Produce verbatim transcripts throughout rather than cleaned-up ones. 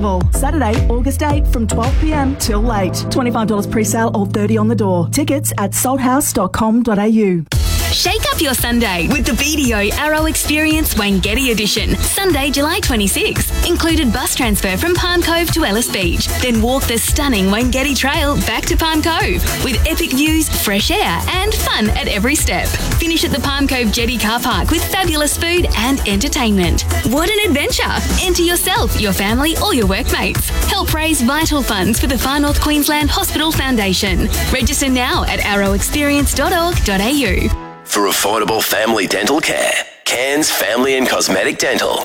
Saturday, August eighth from twelve p m till late. twenty-five dollars pre-sale or thirty dollars on the door. Tickets at salthouse dot com dot a u. Shake up your Sunday with the B D O Arrow Experience Wangedi Edition. Sunday, July twenty-sixth. Included bus transfer from Palm Cove to Ellis Beach. Then walk the stunning Wangedi Trail back to Palm Cove with epic views, fresh air and fun at every step. Finish at the Palm Cove Jetty Car Park with fabulous food and entertainment. What an adventure! Enter yourself, your family or your workmates. Help raise vital funds for the Far North Queensland Hospital Foundation. Register now at arrow experience dot org dot a u. For affordable family dental care, Cairns Family and Cosmetic Dental.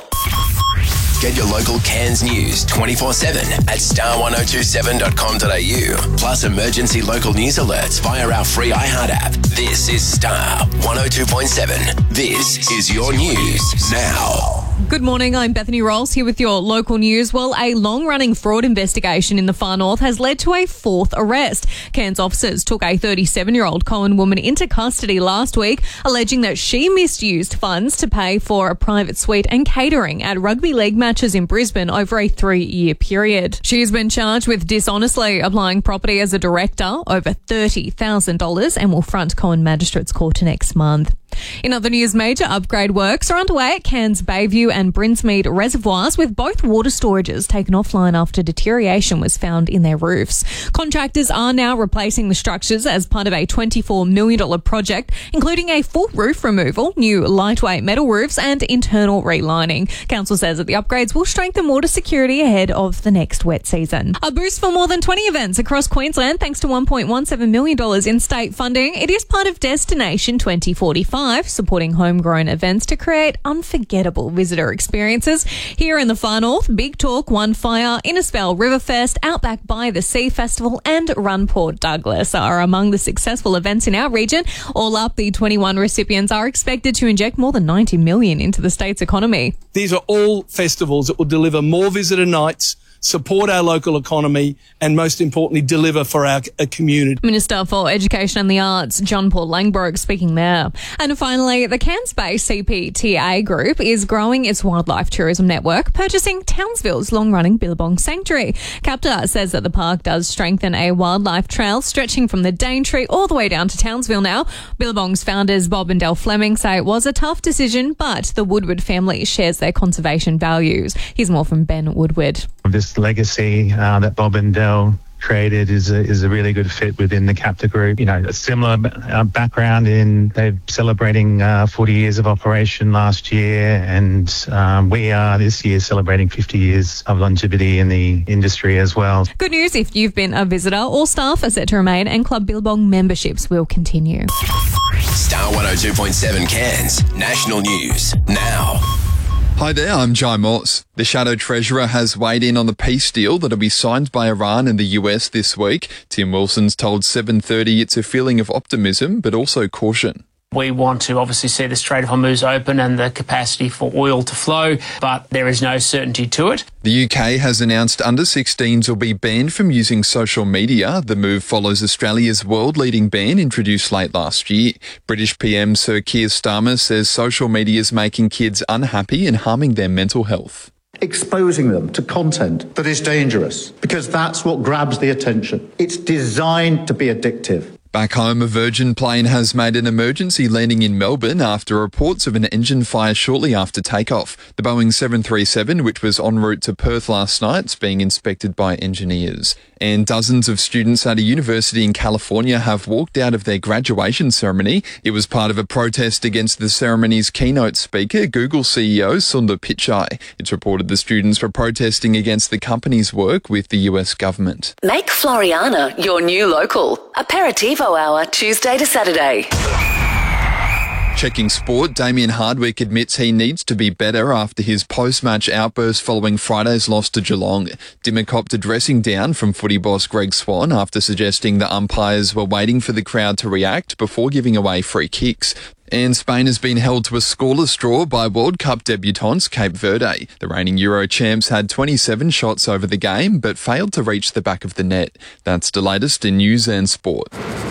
Get your local Cairns news twenty-four seven at star one oh two seven dot com dot a u. Plus emergency local news alerts via our free iHeart app. This is Star one oh two point seven. This is your news now. Good morning, I'm Bethany Rolls here with your local news. Well, a long-running fraud investigation in the Far North has led to a fourth arrest. Cairns officers took a thirty-seven-year-old Coen woman into custody last week, alleging that she misused funds to pay for a private suite and catering at rugby league matches in Brisbane over a three-year period. She has been charged with dishonestly applying property as a director, over thirty thousand dollars, and will front Coen Magistrates Court next month. In other news, major upgrade works are underway at Cairns Bayview and Brinsmead reservoirs, with both water storages taken offline after deterioration was found in their roofs. Contractors are now replacing the structures as part of a twenty-four million dollars project, including a full roof removal, new lightweight metal roofs and internal relining. Council says that the upgrades will strengthen water security ahead of the next wet season. A boost for more than twenty events across Queensland thanks to one point one seven million dollars in state funding. It is part of Destination twenty forty-five, supporting homegrown events to create unforgettable visitor experiences. Here in the Far North, Big Talk, One Fire, Innispell Riverfest, Outback by the Sea Festival and Run Port Douglas are among the successful events in our region. All up, the twenty-one recipients are expected to inject more than ninety million dollars into the state's economy. These are all festivals that will deliver more visitor nights, support our local economy and, most importantly, deliver for our uh, community. Minister for Education and the Arts, John Paul Langbroek, speaking there. And finally, the Cairns-based C P T A Group is growing its wildlife tourism network, purchasing Townsville's long-running Billabong Sanctuary. CAPTA says that the park does strengthen a wildlife trail stretching from the Daintree all the way down to Townsville now. Billabong's founders, Bob and Del Fleming, say it was a tough decision, but the Woodward family shares their conservation values. Here's more from Ben Woodward. This legacy uh, that Bob and Del created is a, is a really good fit within the CAPTA Group. You know, a similar uh, background in they're celebrating uh, forty years of operation last year, and um, we are this year celebrating fifty years of longevity in the industry as well. Good news if you've been a visitor. All staff are set to remain and Club Billabong memberships will continue. Star one oh two point seven Cairns National News now. Hi there, I'm Jai Morse. The Shadow Treasurer has weighed in on the peace deal that'll be signed by Iran and the U S this week. Tim Wilson's told seven thirty it's a feeling of optimism, but also caution. We want to obviously see the Strait of Hormuz open and the capacity for oil to flow, but there is no certainty to it. The U K has announced under sixteens will be banned from using social media. The move follows Australia's world-leading ban introduced late last year. British P M Sir Keir Starmer says social media is making kids unhappy and harming their mental health. Exposing them to content that is dangerous, because that's what grabs the attention. It's designed to be addictive. Back home, a Virgin plane has made an emergency landing in Melbourne after reports of an engine fire shortly after takeoff. The Boeing seven thirty-seven, which was en route to Perth last night, is being inspected by engineers. And dozens of students at a university in California have walked out of their graduation ceremony. It was part of a protest against the ceremony's keynote speaker, Google C E O Sundar Pichai. It's reported the students were protesting against the company's work with the U S government. Make Floriana your new local. Aperitivo hour, Tuesday to Saturday. Checking sport, Damien Hardwick admits he needs to be better after his post-match outburst following Friday's loss to Geelong. Dimmer copped a dressing down from footy boss Greg Swan after suggesting the umpires were waiting for the crowd to react before giving away free kicks. And Spain has been held to a scoreless draw by World Cup debutants Cape Verde. The reigning Euro champs had twenty-seven shots over the game but failed to reach the back of the net. That's the latest in news and sport.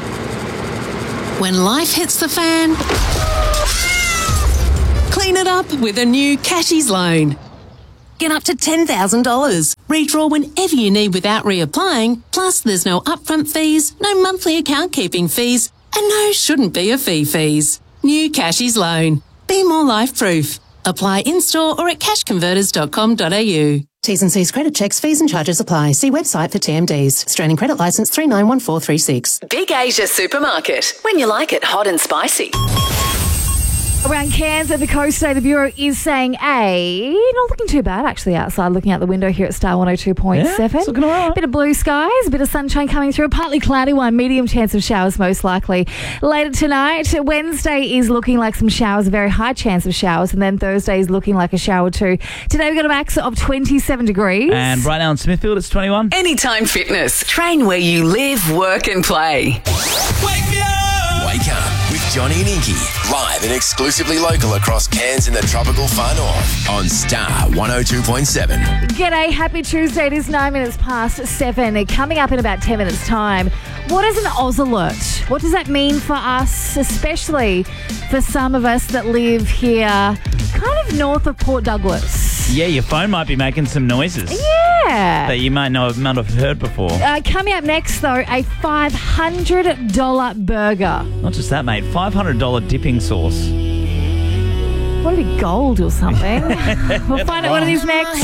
When life hits the fan, clean it up with a new Cashies loan. Get up to ten thousand dollars. Redraw whenever you need without reapplying. Plus, there's no upfront fees, no monthly account keeping fees, and no shouldn't be a fee fees. New Cashies Loan. Be more life-proof. Apply in-store or at cash converters dot com dot a u. T's and C's credit checks, fees and charges apply. See website for T M Ds. Australian Credit Licence three nine one four three six. Big Asia Supermarket. When you like it hot and spicy. Around Cairns at the coast today, the Bureau is saying A. Not looking too bad, actually, outside, looking out the window here at Star one oh two point seven. Yeah, it's looking all right. Bit of blue skies, a bit of sunshine coming through, a partly cloudy one, medium chance of showers most likely. Later tonight, Wednesday is looking like some showers, a very high chance of showers, and then Thursday is looking like a shower too. Today we've got a max of twenty-seven degrees. And right now in Smithfield, it's twenty-one. Anytime Fitness. Train where you live, work and play. Wake me up! Wake up with Johnny and Inky. Live and exclusively local across Cairns and the tropical far north on Star one oh two point seven. G'day, happy Tuesday. It is nine minutes past seven. Coming up in about ten minutes' time. What is an Oz alert? What does that mean for us, especially for some of us that live here kind of north of Port Douglas? Yeah, your phone might be making some noises. Yeah. That you might not, not have heard before. Uh, coming up next, though, a five hundred dollars burger. Not just that, mate. five hundred dollars dipping sauce. What, a bit gold or something? We'll find out what it is next.